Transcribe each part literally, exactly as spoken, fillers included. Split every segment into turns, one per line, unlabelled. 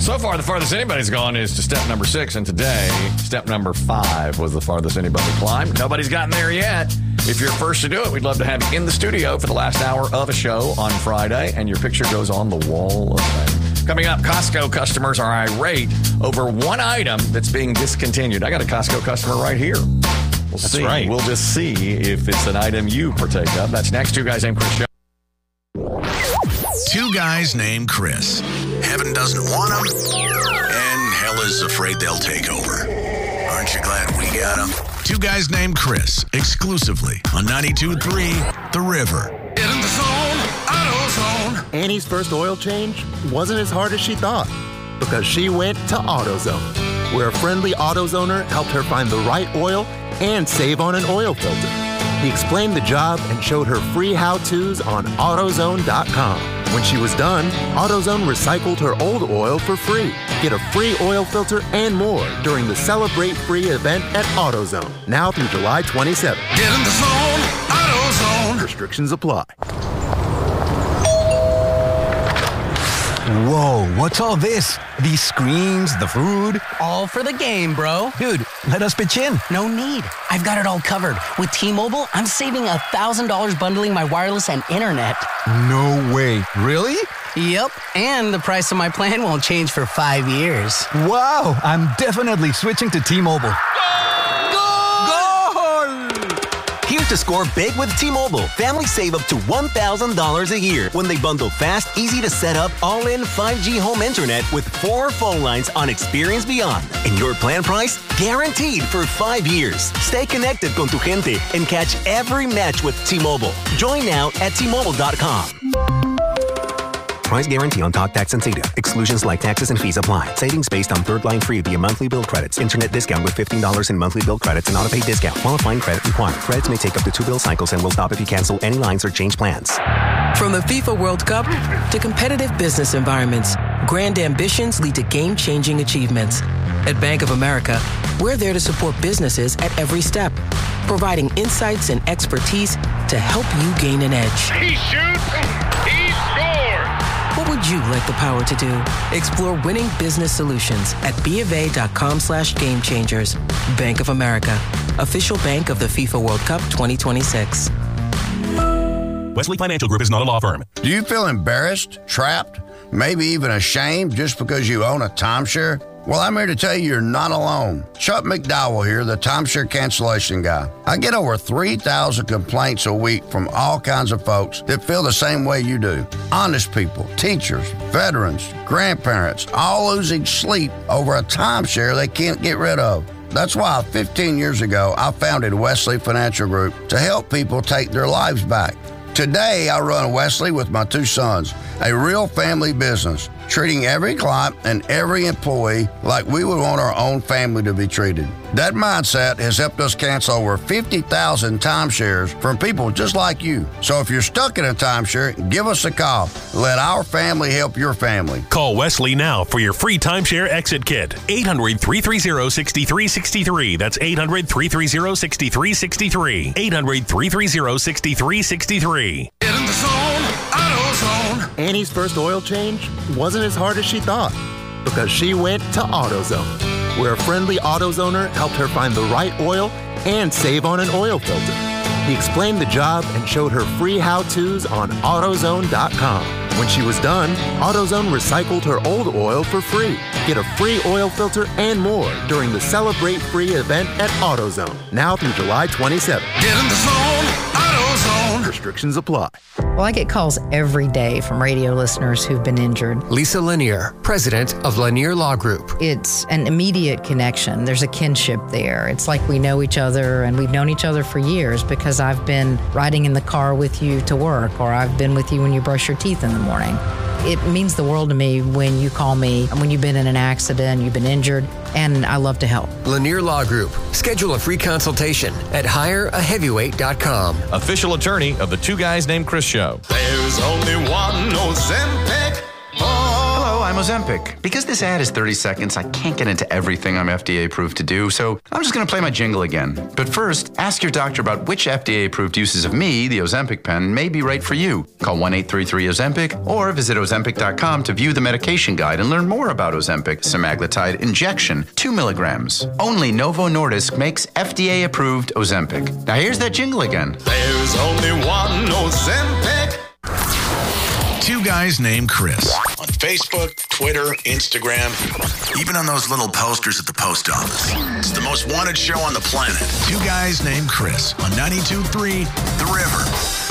So far, the farthest anybody's gone is to step number six, and today, step number five was the farthest anybody climbed. Nobody's gotten there yet. If you're first to do it, we'd love to have you in the studio for the last hour of a show on Friday, and your picture goes on the wall of fame. Coming up, Costco customers are irate over one item that's being discontinued. I got a Costco customer right here. We'll
That's
see.
right.
We'll just see if it's an item you partake of. That's next. Two guys named Chris Show.
Two guys named Chris. Heaven doesn't want them, and hell is afraid they'll take over. Aren't you glad we got them? Two guys named Chris, exclusively on ninety-two point three The River.
Get in the zone, AutoZone.
Annie's first oil change wasn't as hard as she thought because she went to AutoZone, where a friendly AutoZoner helped her find the right oil and save on an oil filter. He explained the job and showed her free how-tos on AutoZone dot com. When she was done, AutoZone recycled her old oil for free. Get a free oil filter and more during the Celebrate Free event at AutoZone, now through July twenty-seventh.
Get in the zone, AutoZone.
Restrictions apply.
Whoa, what's all this? These screens, the food?
All for the game, bro.
Dude, let us pitch in.
No need. I've got it all covered. With T-Mobile, I'm saving one thousand dollars bundling my wireless and internet.
No way. Really?
Yep, and the price of my plan won't change for five years.
Wow, I'm definitely switching to T-Mobile.
Here to score big with T-Mobile. Families save up to one thousand dollars a year when they bundle fast, easy to set up, all-in five G home internet with four phone lines on Experience Beyond. And your plan price? Guaranteed for five years. Stay connected con tu gente and catch every match with T-Mobile. Join now at T Mobile dot com. Price guarantee on talk, tax, and data. Exclusions like taxes and fees apply. Savings based on third line free via monthly bill credits. Internet discount with fifteen dollars in monthly bill credits and auto-pay discount. Qualifying credit required. Credits may take up to two bill cycles and will stop if you cancel any lines or change plans.
From the FIFA World Cup to competitive business environments, grand ambitions lead to game-changing achievements. At Bank of America, we're there to support businesses at every step, providing insights and expertise to help you gain an edge.
He shoots, he scores.
What would you like the power to do? Explore winning business solutions at BofA.com slash game changers. Bank of America, official bank of the FIFA World Cup twenty twenty-six.
Wesley Financial Group is not a law firm.
Do you feel embarrassed, trapped, maybe even ashamed just because you own a timeshare? Well, I'm here to tell you you're not alone. Chuck McDowell here, the timeshare cancellation guy. I get over three thousand complaints a week from all kinds of folks that feel the same way you do. Honest people, teachers, veterans, grandparents, all losing sleep over a timeshare they can't get rid of. That's why fifteen years ago, I founded Wesley Financial Group to help people take their lives back. Today, I run Wesley with my two sons, a real family business, treating every client and every employee like we would want our own family to be treated. That mindset has helped us cancel over fifty thousand timeshares from people just like you. So if you're stuck in a timeshare, give us a call. Let our family help your family.
Call Wesley now for your free timeshare exit kit. eight hundred, three three zero, six three six three. That's eight hundred, three three zero, six three six three. eight hundred, three three zero, six three six three.
Get in the zone, AutoZone.
Annie's first oil change wasn't as hard as she thought because she went to AutoZone, where a friendly AutoZoner helped her find the right oil and save on an oil filter. He explained the job and showed her free how-tos on AutoZone dot com. When she was done, AutoZone recycled her old oil for free. Get a free oil filter and more during the Celebrate Free event at AutoZone, now through July twenty-seventh.
Get in the zone, AutoZone.
Restrictions apply.
Well, I get calls every day from radio listeners who've been injured.
Lisa Lanier, president of Lanier Law Group.
It's an immediate connection. There's a kinship there. It's like we know each other, and we've known each other for years because I've been riding in the car with you to work, or I've been with you when you brush your teeth in the morning. It means the world to me when you call me and when you've been in an accident, you've been injured, and I love to help.
Lanier Law Group. Schedule a free consultation at hire a heavyweight dot com.
Official attorney of the Two Guys Named Chris Show.
There's only one Ozempic. Oh.
Hello, I'm
I'm Ozempic. Because this ad is thirty seconds, I can't get into everything I'm F D A approved to do, so I'm just going to play my jingle again. But first, ask your doctor about which F D A approved uses of me, the Ozempic pen, may be right for you. Call one eight three three Ozempic or visit Ozempic dot com to view the medication guide and learn more about Ozempic semaglutide injection, two milligrams. Only Novo Nordisk makes F D A approved Ozempic. Now here's that jingle again.
There's only one Ozempic.
Two guys named Chris. On Facebook, Twitter, Instagram, even on those little posters at the post office. It's the most wanted show on the planet. Two guys named Chris on ninety-two point three The River.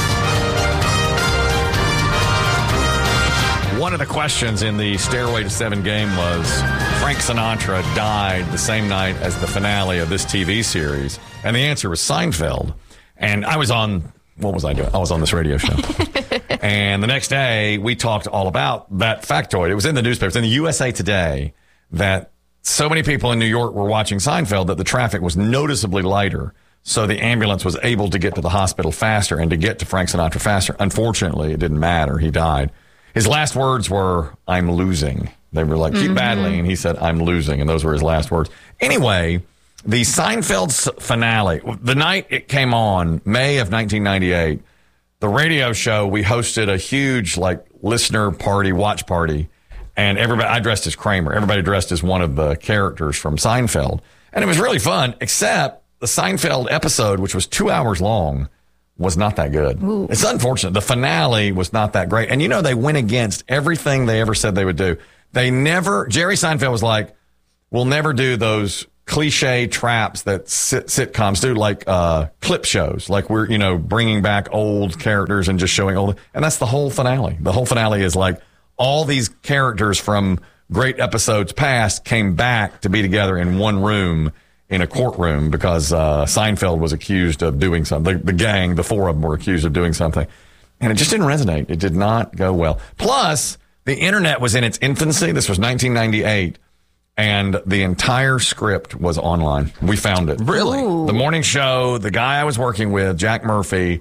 One of the questions in the Stairway to Seven game was Frank Sinatra died the same night as the finale of this T V series. And the answer was Seinfeld. And I was on, what was I doing? I was on this radio show. And the next day, we talked all about that factoid. It was in the newspapers, in the U S A Today, that so many people in New York were watching Seinfeld that the traffic was noticeably lighter. So the ambulance was able to get to the hospital faster and to get to Frank Sinatra faster. Unfortunately, it didn't matter. He died. His last words were, "I'm losing." They were like, keep mm-hmm. battling. And he said, "I'm losing." And those were his last words. Anyway, the Seinfeld finale, the night it came on, May of nineteen ninety-eight, the radio show, we hosted a huge like listener party, watch party, and everybody, I dressed as Kramer. Everybody dressed as one of the characters from Seinfeld. And it was really fun, except the Seinfeld episode, which was two hours long, was not that good. Ooh. It's unfortunate. The finale was not that great. And you know, they went against everything they ever said they would do. They never, Jerry Seinfeld was like, we'll never do those cliche traps that sit, sitcoms do, like uh, clip shows, like we're, you know, bringing back old characters and just showing old. And that's the whole finale. The whole finale is like all these characters from great episodes past came back to be together in one room in a courtroom because uh, Seinfeld was accused of doing something. The, the gang, the four of them were accused of doing something. And it just didn't resonate. It did not go well. Plus, the internet was in its infancy. This was nineteen ninety-eight. And the entire script was online. We found it.
Really?
Ooh. The morning show, the guy I was working with, Jack Murphy,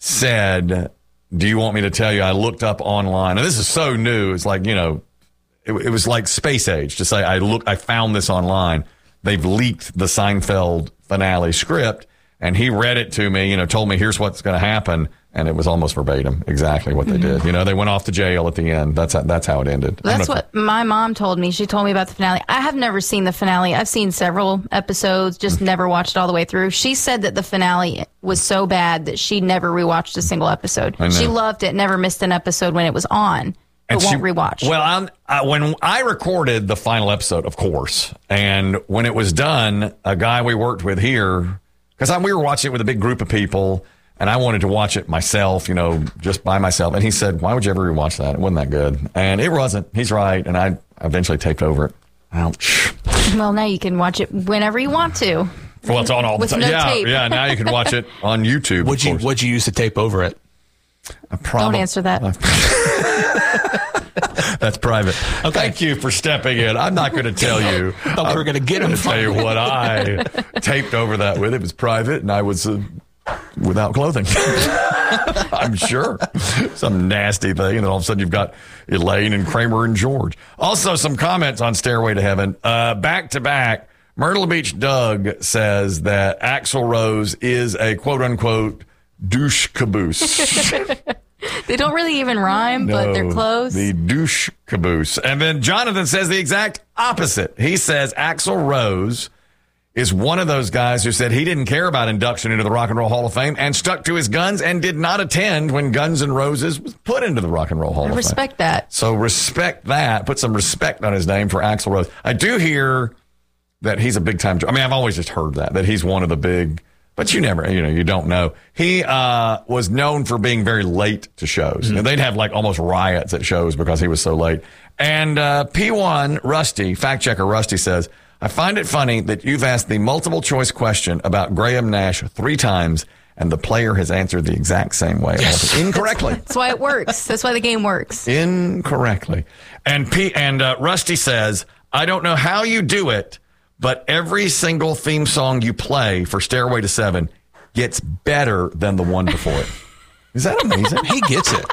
said, do you want me to tell you? I looked up online. And this is so new. It's like, you know, it, it was like space age to say, I look, I found this online. They've leaked the Seinfeld finale script. And he read it to me, you know, told me, here's what's going to happen. And it was almost verbatim, exactly what they mm-hmm. did. You know, they went off to jail at the end. That's how, that's how it ended.
That's what if, my mom told me. She told me about the finale. I have never seen the finale. I've seen several episodes, just mm-hmm. never watched it all the way through. She said that the finale was so bad that she never rewatched a single episode. She loved it, never missed an episode when it was on, but and won't she, rewatch.
Well, I'm, I, when I recorded the final episode, of course, and when it was done, a guy we worked with here, because we were watching it with a big group of people, and I wanted to watch it myself, you know, just by myself. And he said, why would you ever rewatch that? It wasn't that good. And it wasn't. He's right. And I eventually taped over it. Ouch.
Well, now you can watch it whenever you want to.
Well, it's on all the
time.
No yeah,
tape.
yeah. Now you can watch it on YouTube.
What'd you, what'd you use to tape over it?
Prob- Don't answer that.
That's private. Okay. Thank you for stepping in. I'm not going to tell you.
I thought we were going to get him.
I'll tell you what I taped over that with. It was private, and I was uh, without clothing. I'm sure. Some nasty thing, and then all of a sudden you've got Elaine and Kramer and George. Also, some comments on Stairway to Heaven. Uh, back to back, Myrtle Beach Doug says that Axl Rose is a quote-unquote douche caboose.
They don't really even rhyme, no, but they're close.
The douche caboose. And then Jonathan says the exact opposite. He says Axl Rose is one of those guys who said he didn't care about induction into the Rock and Roll Hall of Fame and stuck to his guns and did not attend when Guns N' Roses was put into the Rock and Roll Hall
I
of
respect
Fame.
that.
So respect that. Put some respect on his name for Axl Rose. I do hear that he's a big time. I mean, I've always just heard that, that he's one of the big, but you never, you know, you don't know. He uh, was known for being very late to shows. Mm-hmm. And they'd have like almost riots at shows because he was so late. And uh, P one Rusty, fact checker Rusty says, I find it funny that you've asked the multiple choice question about Graham Nash three times and the player has answered the exact same way. Yes. Incorrectly.
That's why it works. That's why the game works.
Incorrectly. And P and uh, Rusty says, I don't know how you do it, but every single theme song you play for Stairway to Seven gets better than the one before it. Is that amazing?
He gets it.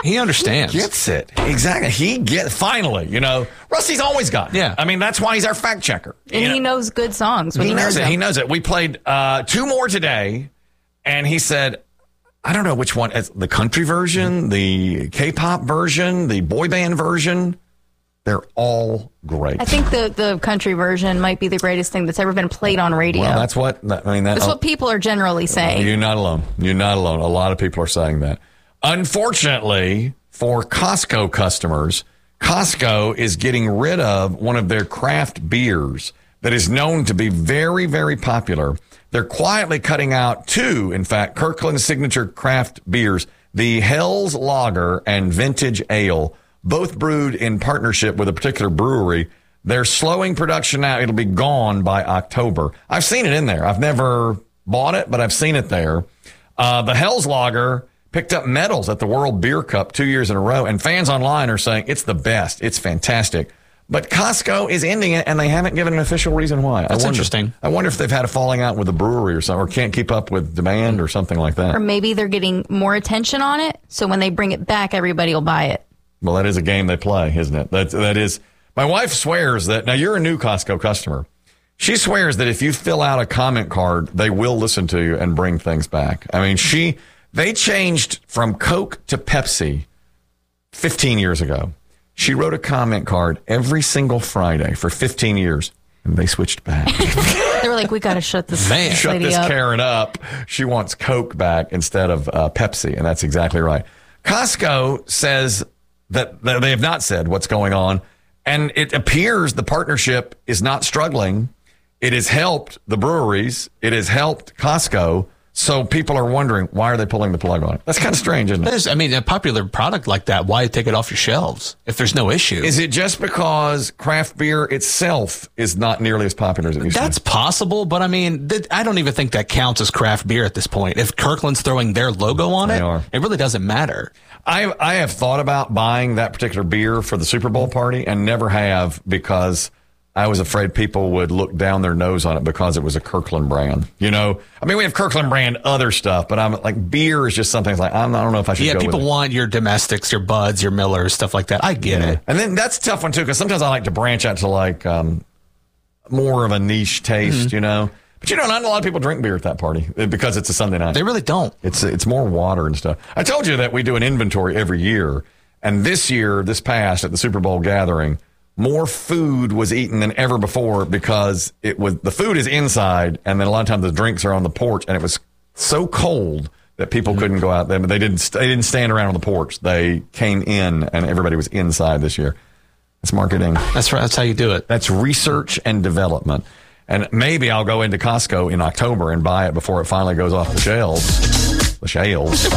He understands.
He gets it. Exactly. He get finally, you know, Rusty's always got it.
Yeah.
I mean, that's why he's our fact checker.
And
you
he
know?
knows good songs when
He
he,
knows
knows
it.
them.
He knows it. We played uh, two more today, and he said, I don't know which one. It's the country version, the K-pop version, the boy band version. They're all great.
I think the, the country version might be the greatest thing that's ever been played on radio.
Well, that's what, I mean, that,
That's what people are generally saying.
You're not alone. You're not alone. A lot of people are saying that. Unfortunately, for Costco customers, Costco is getting rid of one of their craft beers that is known to be very, very popular. They're quietly cutting out two, in fact, Kirkland signature craft beers, the Hell's Lager and Vintage Ale, both brewed in partnership with a particular brewery. They're slowing production now. It'll be gone by October. I've seen it in there. I've never bought it, but I've seen it there. Uh, the Hell's Lager picked up medals at the World Beer Cup two years in a row, and fans online are saying it's the best. It's fantastic. But Costco is ending it, and they haven't given an official reason why.
That's
I wonder,
interesting.
I wonder if they've had a falling out with the brewery or something, or can't keep up with demand or something like that.
Or maybe they're getting more attention on it, so when they bring it back, everybody will buy it.
Well, that is a game they play, isn't it? That, that is. My wife swears that, now you're a new Costco customer. She swears that if you fill out a comment card, they will listen to you and bring things back. I mean, she, they changed from Coke to Pepsi fifteen years ago. She wrote a comment card every single Friday for fifteen years, and they switched back.
They were like, we got to shut this,
Man,
this
shut
lady
this
up.
Karen up. She wants Coke back instead of uh, Pepsi, and that's exactly right. Costco says that, that they have not said what's going on, and it appears the partnership is not struggling. It has helped the breweries. It has helped Costco. So people are wondering, why are they pulling the plug on it? That's kind of strange, isn't it?
That is, I mean, a popular product like that, why take it off your shelves if there's no issue?
Is it just because craft beer itself is not nearly as popular as it used
That's
to be?
possible, but I mean, th- I don't even think that counts as craft beer at this point. If Kirkland's throwing their logo on
They
it,
are.
it really doesn't matter.
I I have thought about buying that particular beer for the Super Bowl party and never have because I was afraid people would look down their nose on it because it was a Kirkland brand. You know, I mean, we have Kirkland brand other stuff, but I'm like, beer is just something that's like, I'm, I don't know if I should
Yeah,
go
people
with it.
want your domestics, your Buds, your Millers, stuff like that. I get
Yeah.
it.
And then that's a tough one too, because sometimes I like to branch out to like um, more of a niche taste,
Mm-hmm.
you know. But you know, not a lot of people drink beer at that party because it's a Sunday night.
They really don't.
It's it's more water and stuff. I told you that we do an inventory every year, and this year, this past at the Super Bowl gathering, more food was eaten than ever before because it was the food is inside, and then a lot of times the drinks are on the porch, and it was so cold that people mm-hmm. couldn't go out there. But they didn't they didn't stand around on the porch. They came in, and everybody was inside this year. That's marketing.
That's right. That's how you do it.
That's research and development. And maybe I'll go into Costco in October and buy it before it finally goes off the shelves. The shelves.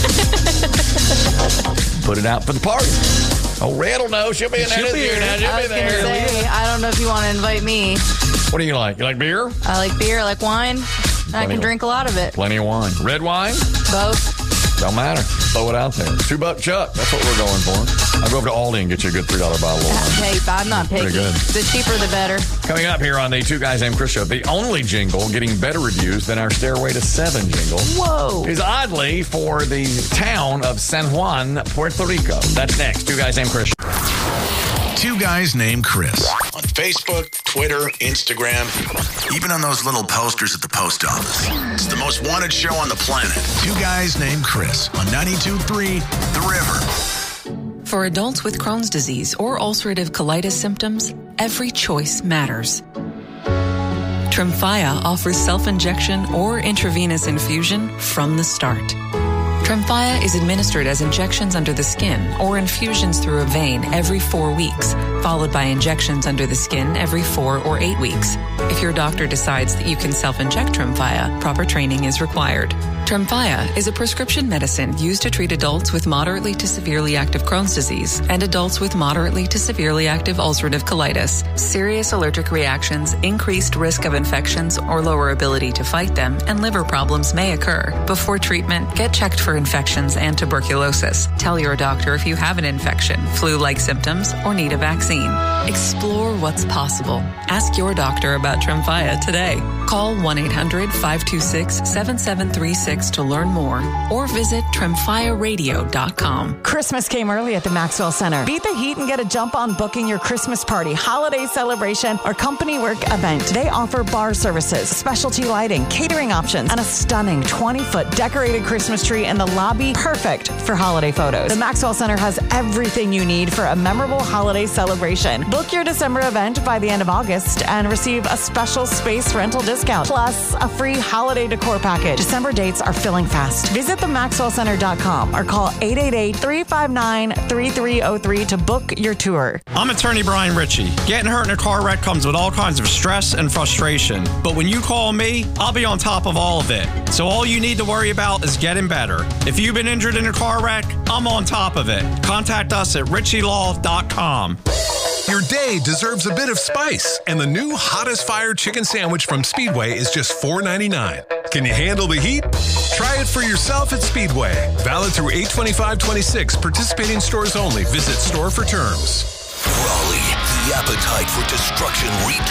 Put it out for the party. Oh, Red will know. She'll be in there this year now. She'll
I
be
was going to
there.
say, I don't know if you want to invite me.
What do you like? You like beer?
I like beer, I like wine, and I can
of-
drink a lot of it.
Plenty of wine. Red wine?
Both.
Don't matter. Throw it out there. Two buck chuck. That's what we're going for. I'll go over to Aldi and get you a good three dollar bottle of wine.
Hey, I'm not picky.
Pretty good.
The cheaper, the better.
Coming up here on the Two Guys Named Chris show, the only jingle getting better reviews than our Stairway to Seven jingle.
Whoa.
Is oddly for the town of San Juan, Puerto Rico. That's next. Two Guys Named Chris.
Two Guys Named Chris. On Facebook, Twitter, Instagram, even on those little posters at the post office. It's the most wanted show on the planet. Two Guys Named Chris on ninety-two point three The River.
For adults with Crohn's disease or ulcerative colitis symptoms, every choice matters. Tremfya offers self-injection or intravenous infusion from the start. Tremfya is administered as injections under the skin or infusions through a vein every four weeks, followed by injections under the skin every four or eight weeks. If your doctor decides that you can self-inject Tremfya, proper training is required. Tremfya is a prescription medicine used to treat adults with moderately to severely active Crohn's disease and adults with moderately to severely active ulcerative colitis. Serious allergic reactions, increased risk of infections or lower ability to fight them, and liver problems may occur. Before treatment, get checked for infections and tuberculosis. Tell your doctor if you have an infection, flu-like symptoms, or need a vaccine. Explore what's possible. Ask your doctor about Tremfya today. Call one eight hundred five two six seven seven three six to learn more or visit tremfya radio dot com.
Christmas came early at the Maxwell Center. Beat the heat and get a jump on booking your Christmas party, holiday celebration, or company work event. They offer bar services, specialty lighting, catering options, and a stunning twenty-foot decorated Christmas tree in the lobby, perfect for holiday photos. The Maxwell Center has everything you need for a memorable holiday celebration. Book your December event by the end of August and receive a special space rental discount, plus a free holiday decor package. December dates are filling fast. Visit the maxwell center dot com or call eight eight eight, three five nine, three three zero three to book your tour.
I'm attorney Brian Ritchie. Getting hurt in a car wreck comes with all kinds of stress and frustration. But when you call me, I'll be on top of all of it. So all you need to worry about is getting better. If you've been injured in a car wreck, I'm on top of it. Contact us at ritchie law dot com.
Your day deserves a bit of spice, and the new Hot as Fire chicken sandwich from Speedway is just four dollars and ninety-nine cents. Can you handle the heat? Try it for yourself at Speedway. Valid through eight twenty-five twenty-six. Participating stores only. Visit store for terms.
Raleigh, the appetite for destruction returned.